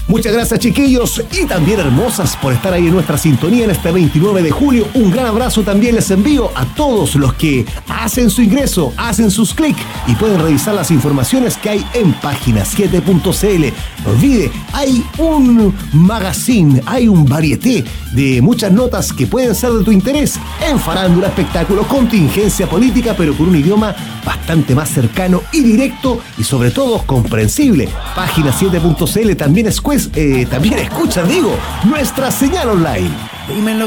Muchas gracias, chiquillos, y también hermosas, por estar ahí en nuestra sintonía en este 29 de julio. Un gran abrazo también les envío a todos los que hacen su ingreso, hacen sus clics y pueden revisar las informaciones que hay en página7.cl. No olvide, hay un magazine, hay un varieté de muchas notas que pueden ser de tu interés en farándula, espectáculo, contingencia política, pero con un idioma bastante más cercano y directo y sobre todo comprensible. Página7.cl también escucha, nuestra señal online. Dímelo